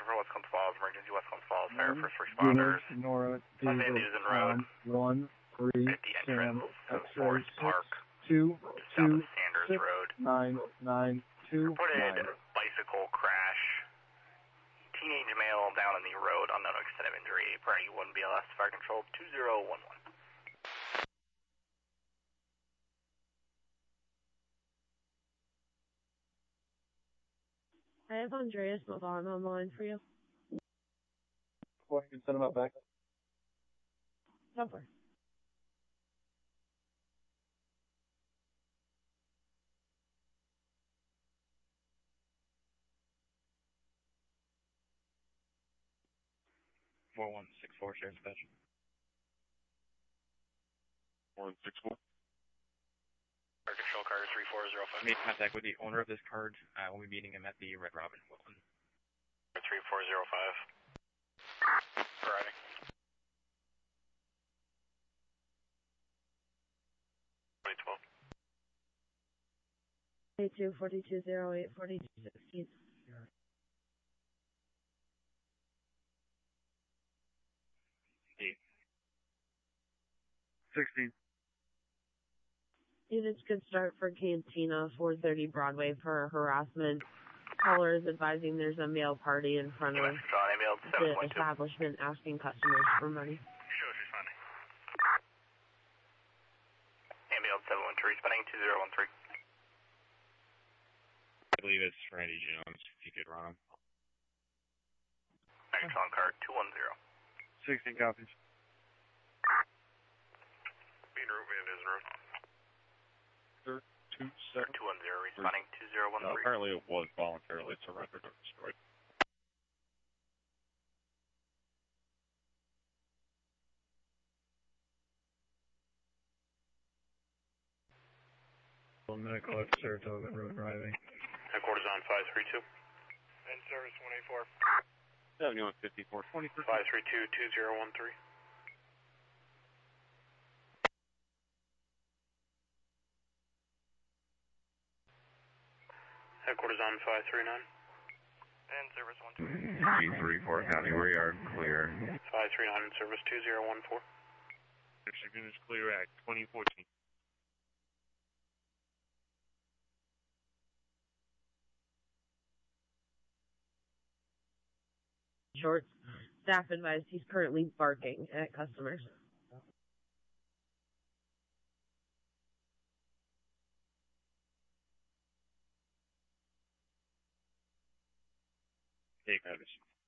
for Westcombe Falls, emergency Westcombe Falls, fire first responders. Nora, Sunday Newson Road. 1, 3, At the entrance of X-ray Forest 6, Park. 2, South 2, of Sanders 6, Road. 9, 9, 2, Reported 9. bicycle crash. Teenage male down on the road, unknown extent of injury. Priority 1 BLS, fire control 2011. I have Andreas Mavon on the line for you. Well, you can send them out back. Number. Four 4164 Sheriff's Dispatch. 4164. Fire control car 3405. Made contact with the owner of this card. We'll be meeting him at the Red Robin. 3405. Arriving. A2 4208 4216. 16. Units could start for Cantina 430 Broadway for harassment. Caller is advising there's a male party in front of the establishment asking customers for money. Show us responding. Ambulance 712 responding 2013. I believe it's Randy Jones, if you could run him. Fire control car 210. 16 copies. Being route man is route. 2-7. 210 responding 2013. No, apparently it was voluntarily surrendered or destroyed. Medical at Saratoga Road driving. Headquarters on 532. In service 184. 7154 23. 532 2013. Headquarters on 539. In service 120. 334 County Rear, clear. 539 in service 2014. Michigan is clear at 2014. Shorts. Staff advised he's currently barking at customers. Take notice.